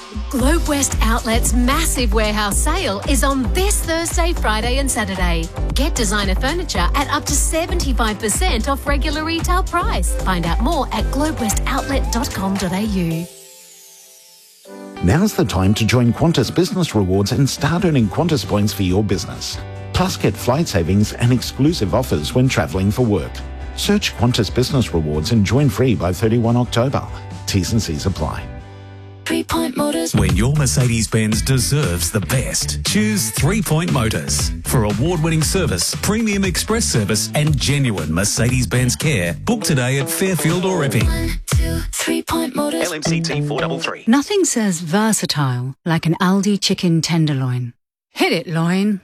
Globe West Outlet's massive warehouse sale is on this Thursday, Friday and Saturday. Get designer furniture at up to 75% off regular retail price. Find out more at globewestOutlet.com.au. Now's the time to join Qantas Business Rewards and start earning Qantas points for your business. Plus, get flight savings and exclusive offers when travelling for work. Search Qantas Business Rewards and join free by 31 October. T's and C's apply. 3 Point Motors. When your Mercedes-Benz deserves the best, choose 3 Point Motors. For award-winning service, premium express service and genuine Mercedes-Benz care, book today at Fairfield or Epping. 1, 2, 3 Point Motors. LMCT 433. Nothing says versatile like an Aldi chicken tenderloin. Hit it, loin.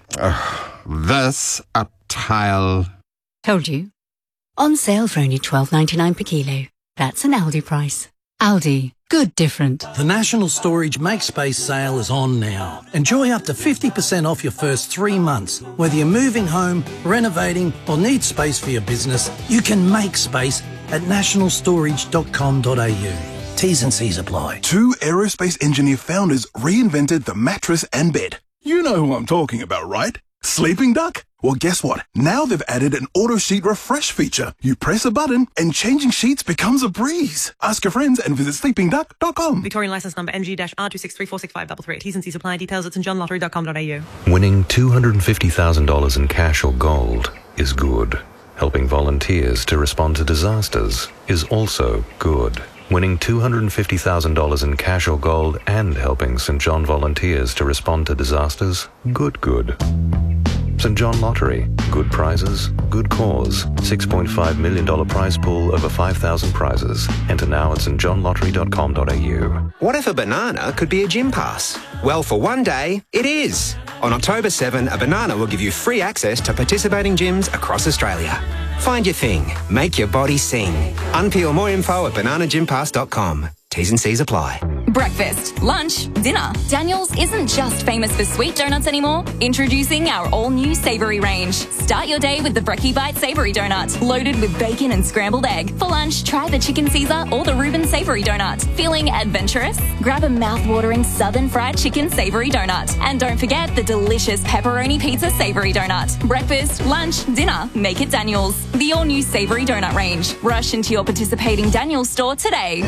Versatile. Told you. On sale for only $12.99 per kilo. That's an Aldi price. Aldi. Good different. The National Storage MakeSpace sale is on now. Enjoy up to 50% off your first 3 months. Whether you're moving home, renovating or need space for your business, you can make space at nationalstorage.com.au. T's and C's apply. 2 aerospace engineer founders reinvented the mattress and bed. You know who I'm talking about, right? Sleeping Duck? Well, guess what? Now they've added an auto sheet refresh feature. You press a button and changing sheets becomes a breeze. Ask your friends and visit sleepingduck.com. Victorian license number MG-R2634653. T's and C's apply. Details at stjohnlottery.com.au. Winning $250,000 in cash or gold is good. Helping volunteers to respond to disasters is also good. Winning $250,000 in cash or gold and helping St. John volunteers to respond to disasters, good. St. John Lottery. Good prizes, good cause. $6.5 million prize pool, over 5,000 prizes. Enter now at stjohnlottery.com.au. What if a banana could be a gym pass? Well, for one day, it is. On October 7, a banana will give you free access to participating gyms across Australia. Find your thing. Make your body sing. Unpeel more info at bananagympass.com. T's and C's apply. Breakfast, lunch, dinner. Daniel's isn't just famous for sweet donuts anymore. Introducing our all-new savoury range. Start your day with the Brekkie Bite Savoury Donut, loaded with bacon and scrambled egg. For lunch, try the Chicken Caesar or the Reuben Savoury Donut. Feeling adventurous? Grab a mouth-watering Southern Fried Chicken Savoury Donut. And don't forget the delicious Pepperoni Pizza Savoury Donut. Breakfast, lunch, dinner, make it Daniel's. The all-new Savoury Donut range. Rush into your participating Daniel's store today.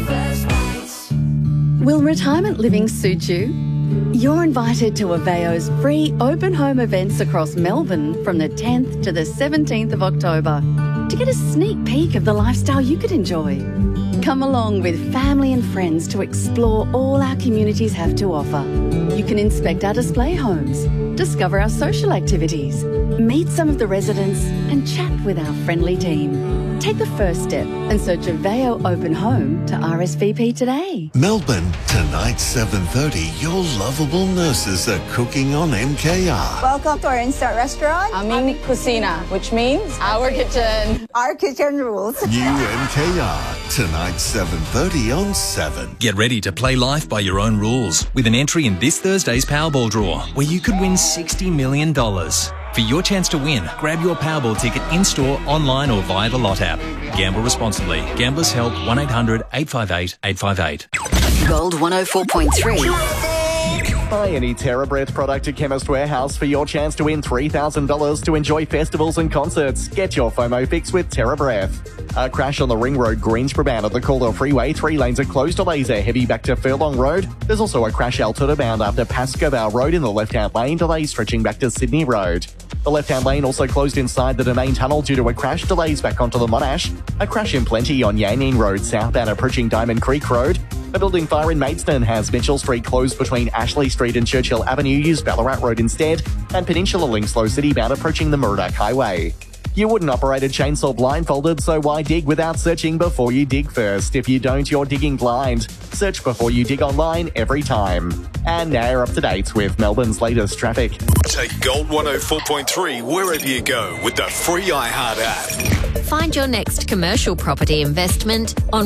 Will retirement living suit you? You're invited to Aveo's free open home events across Melbourne from the 10th to the 17th of October to get a sneak peek of the lifestyle you could enjoy. Come along with family and friends to explore all our communities have to offer. You can inspect our display homes, discover our social activities, meet some of the residents and chat with our friendly team. Take the first step and search Aveo Open Home to RSVP today. Melbourne, tonight 7:30, your lovable nurses are cooking on MKR. Welcome to our Instant Restaurant. Aming Kusina, which means our kitchen. Our kitchen rules. New MKR, tonight 7:30 on 7. Get ready to play life by your own rules with an entry in this Thursday's Powerball draw, where you could win $60 million. For your chance to win, grab your Powerball ticket in-store, online or via the Lot app. Gamble responsibly. Gamblers Help 1-800-858-858. Gold 104.3. Buy any TerraBreath product at Chemist Warehouse for your chance to win $3,000 to enjoy festivals and concerts. Get your FOMO fix with TerraBreath. A crash on the Ring Road, Greensboro bound at the Calder Freeway. 3 lanes are closed. Delays are heavy back to Furlong Road. There's also a crash Altoona bound after Pascoe Road in the left-hand lane. Delays stretching back to Sydney Road. The left-hand lane also closed inside the Domain Tunnel due to a crash. Delays back onto the Monash. A crash in Plenty on Yanning Road southbound approaching Diamond Creek Road. A building fire in Maidstone has Mitchell Street closed between Ashley Street and Churchill Avenue. Use Ballarat Road instead. And Peninsula Link slow city bound approaching the Murdoch Highway. You wouldn't operate a chainsaw blindfolded, so why dig without searching before you dig first? If you don't, you're digging blind. Search before you dig online every time. And now you're up to date with Melbourne's latest traffic. Take Gold 104.3 wherever you go with the free iHeart app. Find your next commercial property investment on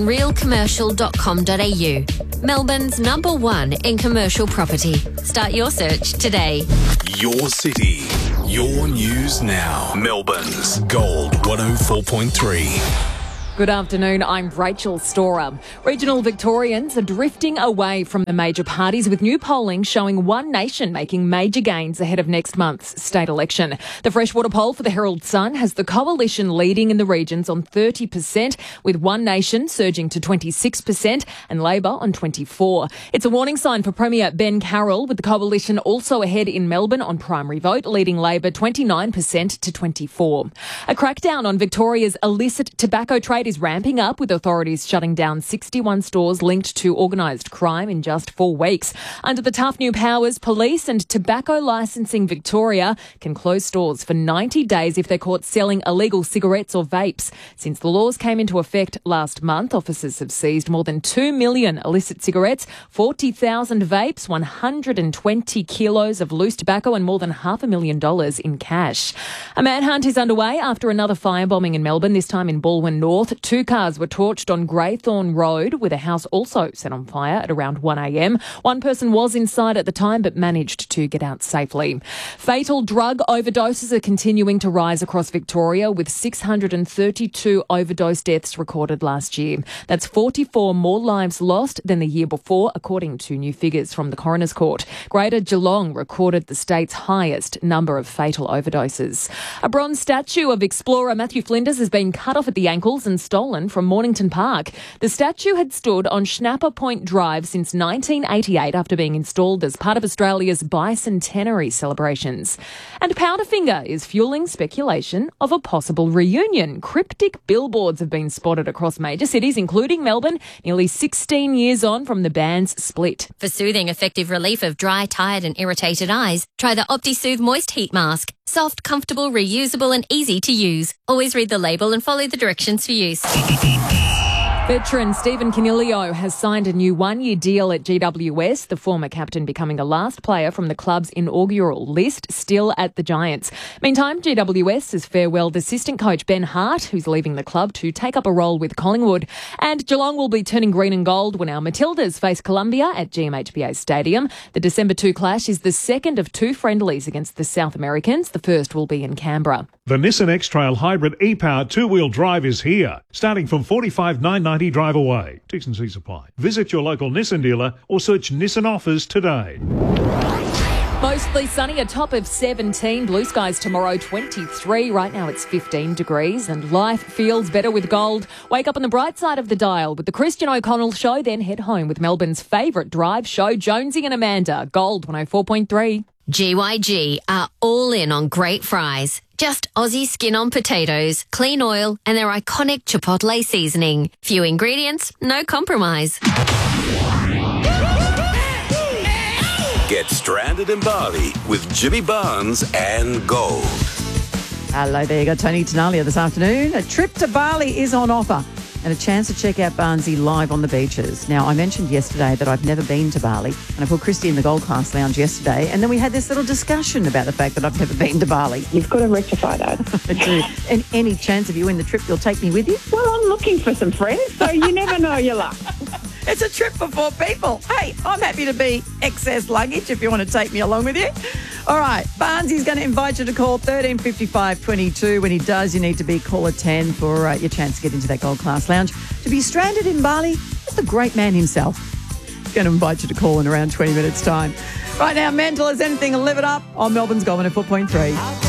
realcommercial.com.au. Melbourne's #1 in commercial property. Start your search today. Your city, your news now. Melbourne's Gold 104.3. Good afternoon, I'm Rachel Storer. Regional Victorians are drifting away from the major parties, with new polling showing One Nation making major gains ahead of next month's state election. The Freshwater poll for the Herald Sun has the coalition leading in the regions on 30%, with One Nation surging to 26% and Labor on 24%. It's a warning sign for Premier Ben Carroll, with the coalition also ahead in Melbourne on primary vote, leading Labor 29% to 24%. A crackdown on Victoria's illicit tobacco trade is ramping up, with authorities shutting down 61 stores linked to organised crime in just 4 weeks. Under the tough new powers, Police and Tobacco Licensing Victoria can close stores for 90 days if they're caught selling illegal cigarettes or vapes. Since the laws came into effect last month, officers have seized more than 2 million illicit cigarettes, 40,000 vapes, 120 kilos of loose tobacco and more than $500,000 in cash. A manhunt is underway after another firebombing in Melbourne, this time in Baldwin North. 2 cars were torched on Greythorn Road, with a house also set on fire at around 1 a.m. One person was inside at the time but managed to get out safely. Fatal drug overdoses are continuing to rise across Victoria, with 632 overdose deaths recorded last year. That's 44 more lives lost than the year before, according to new figures from the Coroner's Court. Greater Geelong recorded the state's highest number of fatal overdoses. A bronze statue of explorer Matthew Flinders has been cut off at the ankles and stolen from Mornington Park. The statue had stood on Schnapper Point Drive since 1988 after being installed as part of Australia's bicentenary celebrations. And Powderfinger is fueling speculation of a possible reunion. Cryptic billboards have been spotted across major cities, including Melbourne, nearly 16 years on from the band's split. For soothing, effective relief of dry, tired and irritated eyes, try the OptiSoothe Moist Heat Mask. Soft, comfortable, reusable and easy to use. Always read the label and follow the directions for use. Veteran Stephen Canilio has signed a new 1-year deal at GWS, the former captain becoming the last player from the club's inaugural list, still at the Giants. Meantime, GWS has farewelled assistant coach Ben Hart, who's leaving the club to take up a role with Collingwood. And Geelong will be turning green and gold when our Matildas face Columbia at GMHBA Stadium. The December 2 clash is the second of 2 friendlies against the South Americans. The first will be in Canberra. The Nissan X-Trail Hybrid e-Power 2-wheel drive is here, starting from $45,990 drive away. T&C supply. Visit your local Nissan dealer or search Nissan offers today. Mostly sunny, a top of 17. Blue skies tomorrow, 23. Right now it's 15 degrees and life feels better with gold. Wake up on the bright side of the dial with the Christian O'Connell Show, then head home with Melbourne's favourite drive show, Jonesy and Amanda. Gold 104.3. GYG are all in on great fries. Just Aussie skin on potatoes, clean oil and their iconic Chipotle seasoning. Few ingredients, no compromise. Get stranded in Bali with Jimmy Barnes and Gold. Hello there, you got Tony Tenalia this afternoon. A trip to Bali is on offer and a chance to check out Barnesy live on the beaches. Now, I mentioned yesterday that I've never been to Bali, and I put Christy in the Gold Class Lounge yesterday, and then we had this little discussion about the fact that I've never been to Bali. You've got to rectify that. I do. And any chance of you in the trip, you'll take me with you? Well, I'm looking for some friends, so you never know your luck. It's a trip for 4 people. Hey, I'm happy to be excess luggage if you want to take me along with you. All right, Barnesy's going to invite you to call 1355 22. When he does, you need to be caller 10 for your chance to get into that Gold Class Lounge. To be stranded in Bali with the great man himself. He's going to invite you to call in around 20 minutes' time. Right now, mental as anything, live it up on Melbourne's Gold 104.3.